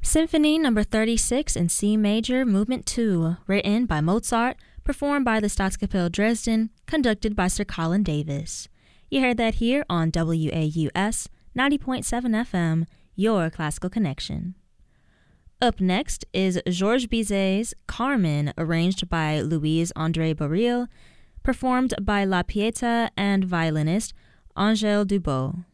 Symphony No. 36 in C Major, Movement 2, written by Mozart, performed by the Staatskapelle Dresden, conducted by Sir Colin Davis. You heard that here on WAUS 90.7 FM, your classical connection. Up next is Georges Bizet's Carmen, arranged by Louise-André Baril, performed by La Pieta and violinist Angèle Dubos.